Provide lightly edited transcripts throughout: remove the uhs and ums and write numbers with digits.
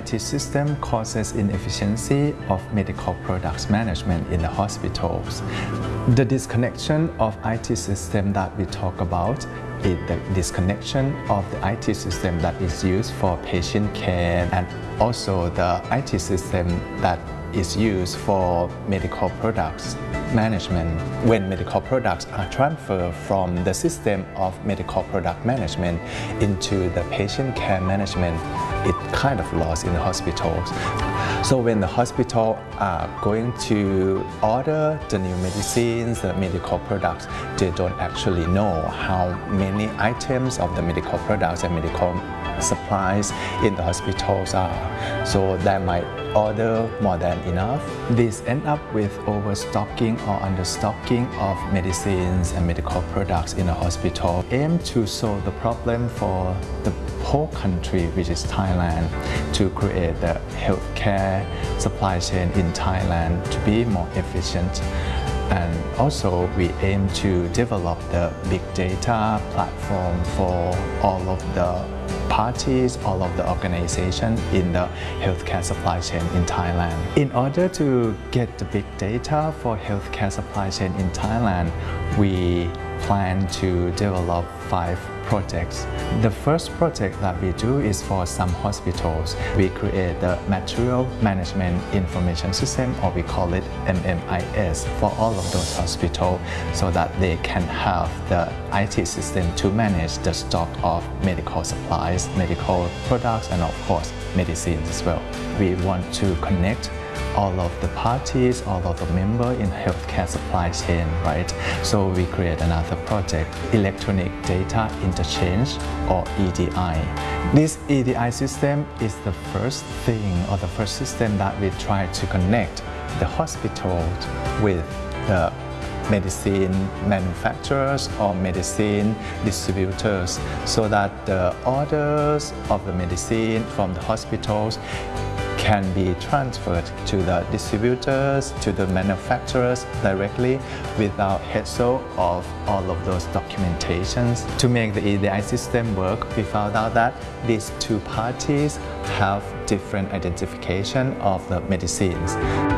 IT system causes inefficiency of medical products management in the hospitals. The disconnection of IT system that we talk about is the disconnection of the IT system that is used for patient care and also the IT system that is used for medical products management. When medical products are transferred from the system of medical product management into the patient care management, it kind of lost in the hospitals. So when the hospital are going to order the new medicines, the medical products, they don't actually know how many items of the medical products and medical supplies in the hospitals are. So they might order more than enough. This ends up with overstocking or understocking of medicines and medical products in the hospital. Aim to solve the problem for the whole country, which is Thailand, to create the healthcare supply chain in Thailand to be more efficient. And also we aim to develop the big data platform for all of the parties, all of the organizations in the healthcare supply chain in Thailand. In order to get the big data for healthcare supply chain in Thailand, we plan to develop 5 projects. The first project that we do is for some hospitals. We create the Material Management Information System, or we call it MMIS, for all of those hospitals so that they can have the IT system to manage the stock of medical supplies, medical products, and of course medicines as well. We want to connect all of the parties, all of the members in healthcare supply chain, right? So we create another project, Electronic Data Interchange, or EDI. This EDI system is the first thing or the first system that we try to connect the hospitals with the medicine manufacturers or medicine distributors so that the orders of the medicine from the hospitals can be transferred to the distributors, to the manufacturers directly without hassle of all of those documentations. To make the EDI system work, we found out that these 2 parties have different identification of the medicines.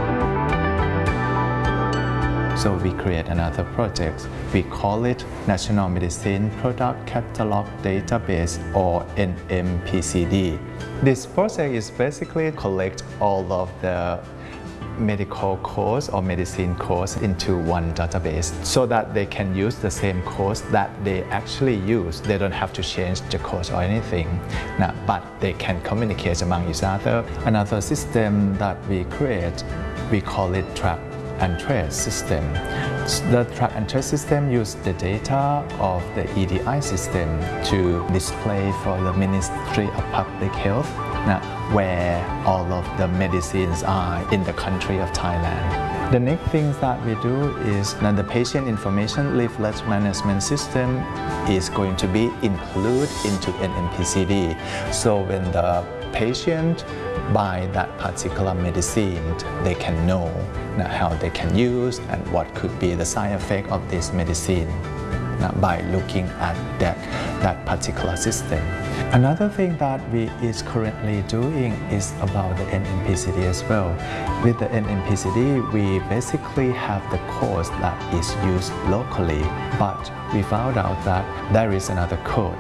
So we create another project. We call it National Medicine Product Catalog Database, or NMPCD. This project is basically collect all of the medical codes or medicine codes into one database so that they can use the same codes that they actually use. They don't have to change the codes or anything, but they can communicate among each other. Another system that we create, we call it Track and Trace system. The Track and Trace system uses the data of the EDI system to display for the Ministry of Public Health where all of the medicines are in the country of Thailand. The next thing that we do is that the patient information leaflet management system is going to be included into NMPCD. So when the patient buy that particular medicine, they can know how they can use and what could be the side effect of this medicine by looking at that particular system. Another thing that we is currently doing is about the NMPCD as well. With the NMPCD, we basically have the codes that is used locally, but we found out that there is another code,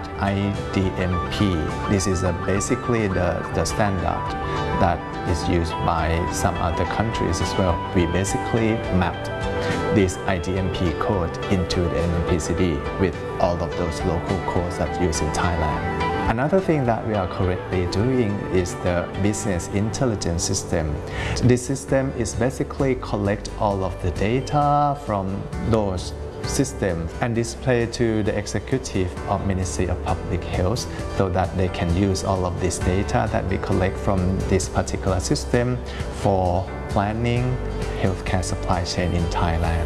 IDMP. This is basically the standard that is used by some other countries as well. We basically mapped this IDMP code into the NMPCD with all of those local codes that are used in Thailand. Another thing that we are currently doing is the business intelligence system. This system is basically collect all of the data from those systems and display to the executive of Ministry of Public Health so that they can use all of this data that we collect from this particular system for planning healthcare supply chain in Thailand.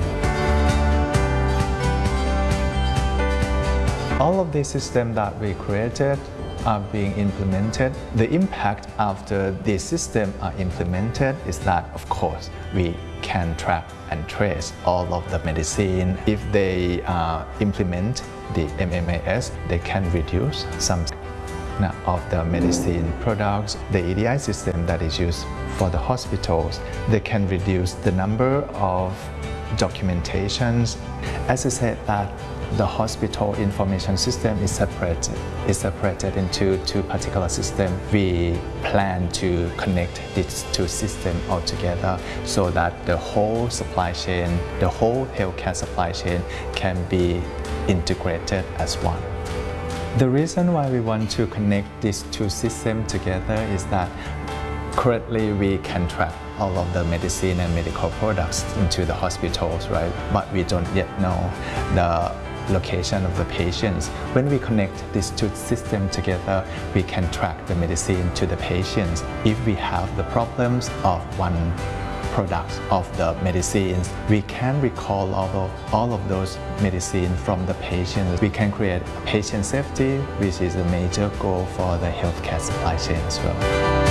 All of these systems that we created are being implemented. The impact after this system are implemented is that, of course, we can track and trace all of the medicine. If they implement the MMIS, they can reduce some of the medicine products, the EDI system that is used for the hospitals, they can reduce the number of documentations. As I said, that the hospital information system is separated into two particular systems. We plan to connect these two systems all together so that the whole supply chain, the whole healthcare supply chain can be integrated as one. The reason why we want to connect these two systems together is that currently we can track all of the medicine and medical products into the hospitals, right? But we don't yet know the location of the patients. When we connect these two systems together, we can track the medicine to the patients. If we have the problems of one product of the medicines, we can recall all of those medicines from the patients. We can create patient safety, which is a major goal for the healthcare supply chain as well.